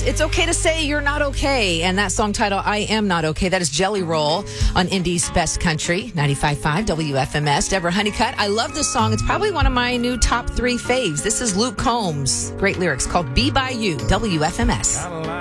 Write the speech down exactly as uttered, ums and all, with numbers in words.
It's okay to say you're not okay. And that song title, I Am Not Okay, that is Jelly Roll on Indie's Best Country, ninety-five point five W F M S. Deborah Honeycutt, I love this song. It's probably one of my new top three faves. This is Luke Combs. Great lyrics called Be By You, W F M S.